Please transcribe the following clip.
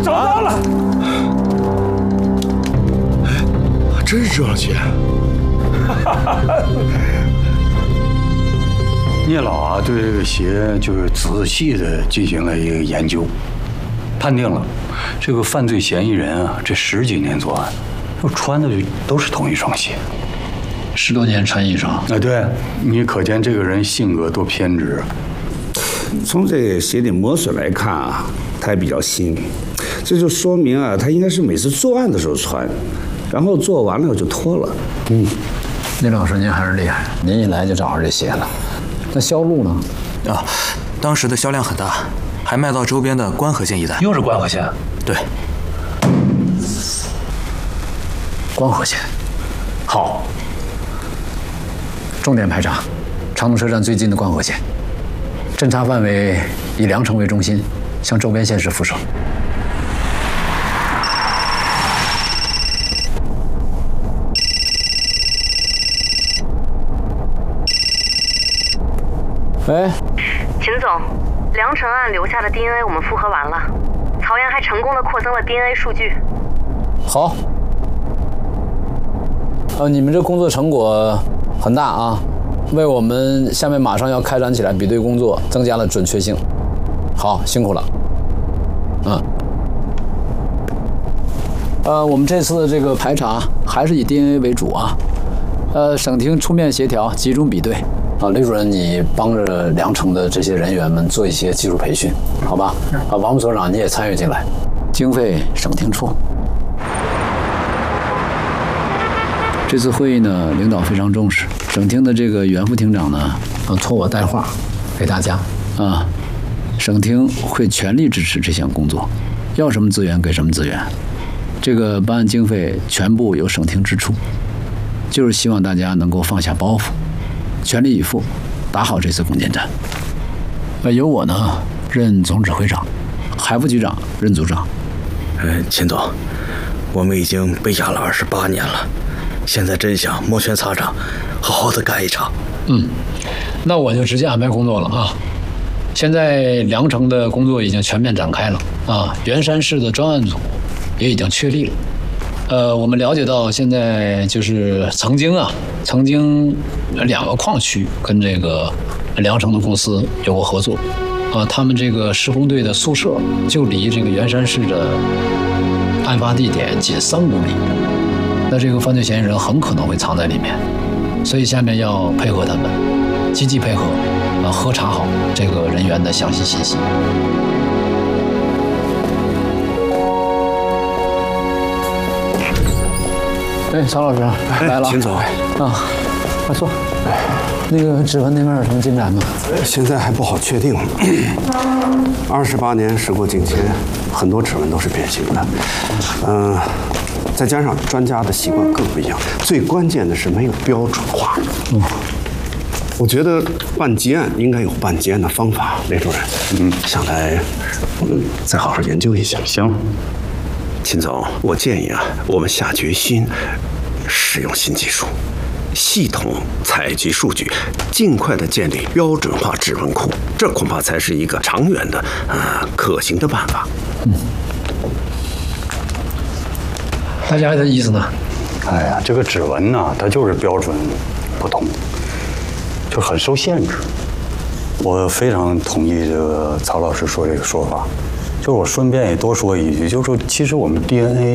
找到了！ 真是这样写。 聂老啊，对这个鞋就是仔细的进行了一个研究，判定了这个犯罪嫌疑人啊，这10几年作案，穿的都是同一双鞋。 10多年穿一双。 啊，对，你可见这个人性格多偏执。 从这个鞋底磨损来看啊，它也比较新，这就说明啊，他应该是每次作案的时候穿，然后做完了就脱了。 聂老师，您还是厉害，您一来就找着这鞋了。那销路呢？ 啊，当时的销量很大，还卖到周边的关河县一带。 又是关河县？ 对， 关河县。好，重点排查长途车站最近的关河县，侦查范围以梁城为中心，向周边县市辐射。喂， 秦总，梁城案留下的 DNA 我们复核完了，曹岩还成功的扩增了 DNA 数据。 好。你们这工作成果很大啊，为我们下面马上要开展起来比对工作增加了准确性。好，辛苦了。我们这次的这个排查还是以 DNA 为主啊。省厅出面协调，集中比对。雷主任，你帮着梁城的这些人员们做一些技术培训，好吧？王副所长你也参与进来，经费省厅出。这次会议呢，领导非常重视，省厅的这个袁副厅长呢，托我带话给大家啊，省厅会全力支持这项工作，要什么资源给什么资源，这个办案经费全部由省厅支出，就是希望大家能够放下包袱，全力以赴，打好这次攻坚战。由我呢任总指挥长，海副局长任组长。 秦总，我们已经被压了28年了，现在真想摩拳擦掌，好好的干一场。 那我就直接安排工作了啊。现在梁城的工作已经全面展开了啊，元山市的专案组也已经确立了。我们了解到，现在就是曾经2个矿区跟这个梁城的公司有过合作，他们这个施工队的宿舍就离这个元山市的案发地点仅3公里，那这个犯罪嫌疑人很可能会藏在里面，所以下面要配合他们，积极配合，核查好这个人员的详细信息。曹老师来了， 秦总快坐。那个指纹那边有什么进展吗？ 现在还不好确定。28年时过境迁，很多指纹都是变形的。再加上专家的习惯更不一样，最关键的是没有标准化。我觉得办结案应该有办结案的方法，雷主任。想来我们再好好研究一下。 行。 秦总，我建议啊，我们下决心使用新技术，系统采集数据，尽快的建立标准化指纹库，这恐怕才是一个长远的、可行的办法。 大家的意思呢？ 哎呀，这个指纹呢，它就是标准不同，就很受限制。我非常同意这个曹老师说这个说法。就是我顺便也多说一句，就是说，其实我们 DNA